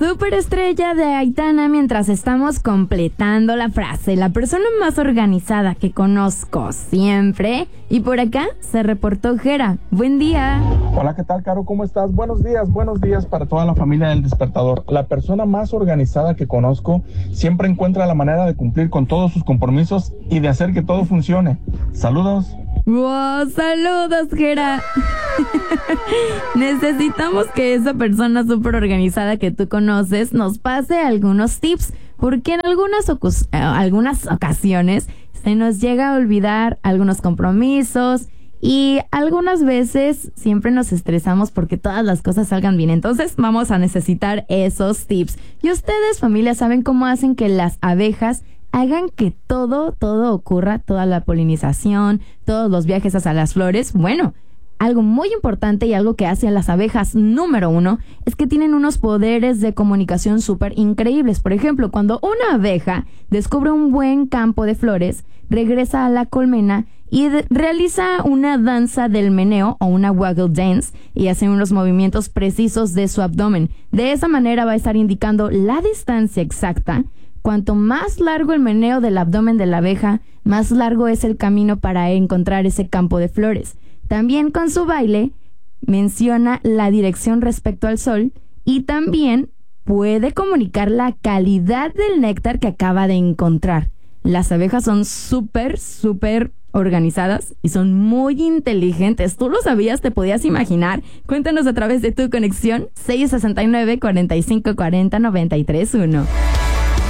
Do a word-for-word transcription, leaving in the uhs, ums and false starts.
Superestrella de Aitana mientras estamos completando la frase. La persona más organizada que conozco siempre. Y por acá se reportó Jera. Buen día. Hola, ¿qué tal, Caro? ¿Cómo estás? Buenos días, buenos días para toda la familia del Despertador. La persona más organizada que conozco siempre encuentra la manera de cumplir con todos sus compromisos y de hacer que todo funcione. Saludos. ¡Wow! ¡Saludos, Jera! Necesitamos que esa persona súper organizada que tú conoces nos pase algunos tips, porque en algunas, ocus- eh, algunas ocasiones se nos llega a olvidar algunos compromisos y algunas veces siempre nos estresamos porque todas las cosas salgan bien. Entonces vamos a necesitar esos tips. Y ustedes, familia, ¿saben cómo hacen que las abejas hagan que todo, todo ocurra, toda la polinización, todos los viajes hacia las flores? Bueno, algo muy importante y algo que hace a las abejas número uno es que tienen unos poderes de comunicación súper increíbles. Por ejemplo, cuando una abeja descubre un buen campo de flores, regresa a la colmena y de- realiza una danza del meneo o una waggle dance y hace unos movimientos precisos de su abdomen. De esa manera va a estar indicando la distancia exacta. Cuanto más largo el meneo del abdomen de la abeja, más largo es el camino para encontrar ese campo de flores. También con su baile menciona la dirección respecto al sol y también puede comunicar la calidad del néctar que acaba de encontrar. Las abejas son súper, súper organizadas y son muy inteligentes. ¿Tú lo sabías? ¿Te podías imaginar? Cuéntanos a través de tu conexión seis sesenta y nueve, cuarenta y cinco cuarenta, noventa y tres uno.